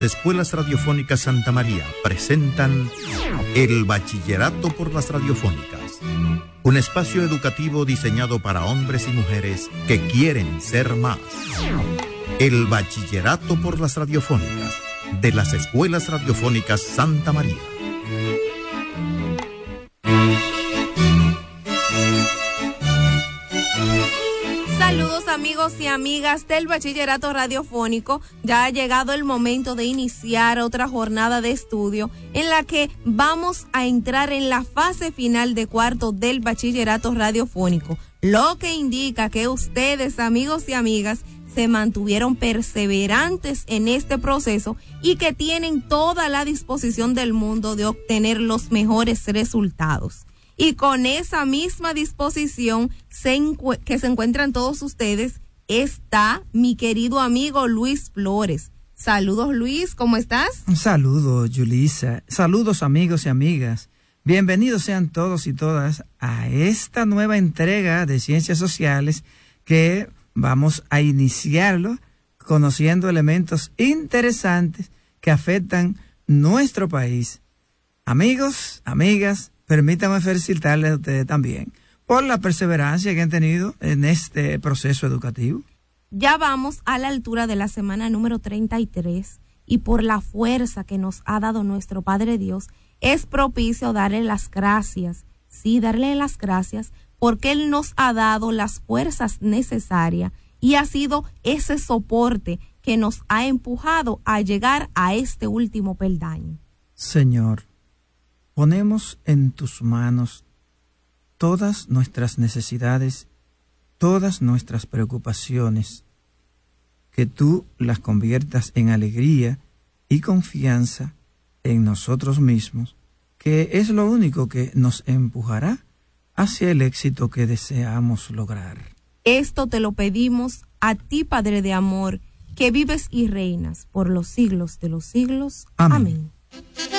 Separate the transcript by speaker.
Speaker 1: Escuelas Radiofónicas Santa María presentan el Bachillerato por las Radiofónicas, un espacio educativo diseñado para hombres y mujeres que quieren ser más. El Bachillerato por las Radiofónicas de las Escuelas Radiofónicas Santa María.
Speaker 2: Saludos amigos y amigas del Bachillerato Radiofónico. Ya ha llegado el momento de iniciar otra jornada de estudio en la que vamos a entrar en la fase final de cuarto del Bachillerato Radiofónico, lo que indica que ustedes, amigos y amigas, se mantuvieron perseverantes en este proceso y que tienen toda la disposición del mundo de obtener los mejores resultados. Y con esa misma disposición que se encuentran todos ustedes, está mi querido amigo Luis Flores. Saludos, Luis, ¿cómo estás?
Speaker 3: Un saludo, Yulisa. Saludos, amigos y amigas. Bienvenidos sean todos y todas a esta nueva entrega de Ciencias Sociales que vamos a iniciarlo conociendo elementos interesantes que afectan nuestro país. Amigos, amigas, permítanme felicitarles a ustedes también por la perseverancia que han tenido en este proceso educativo.
Speaker 2: Ya vamos a la altura de la semana número 33 y por la fuerza que nos ha dado nuestro Padre Dios, es propicio darle las gracias. Sí, darle las gracias porque Él nos ha dado las fuerzas necesarias y ha sido ese soporte que nos ha empujado a llegar a este último peldaño.
Speaker 3: Señor, ponemos en tus manos todas nuestras necesidades, todas nuestras preocupaciones, que tú las conviertas en alegría y confianza en nosotros mismos, que es lo único que nos empujará hacia el éxito que deseamos lograr.
Speaker 2: Esto te lo pedimos a ti, Padre de amor, que vives y reinas por los siglos de los siglos. Amén.